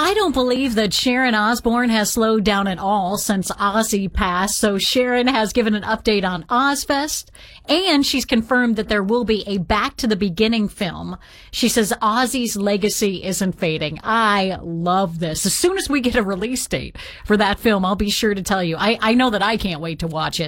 I don't believe that Sharon Osbourne has slowed down at all since Ozzy passed. So Sharon has given an update on Ozfest, and she's confirmed that there will be a Back to the Beginning film. She says Ozzy's legacy isn't fading. I love this. As soon as we get a release date for that film, I'll be sure to tell you. I know that I can't wait to watch it.